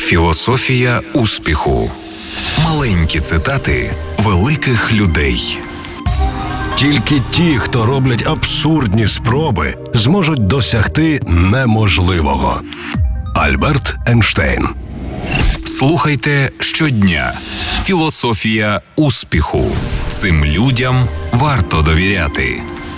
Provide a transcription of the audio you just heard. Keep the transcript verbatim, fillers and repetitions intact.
Філософія успіху. Маленькі цитати великих людей. Тільки ті, хто роблять абсурдні спроби, зможуть досягти неможливого. Альберт Ейнштейн. Слухайте щодня. Філософія успіху. Цим людям варто довіряти.